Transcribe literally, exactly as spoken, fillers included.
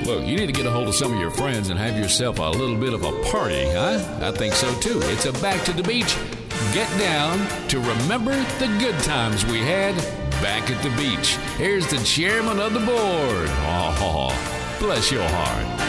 Look, you need to get a hold of some of your friends and have yourself a little bit of a party, huh? I think so too. It's a Back to the Beach. Get down to remember the good times we had back at the beach. Here's the chairman of the board. Oh, bless your heart.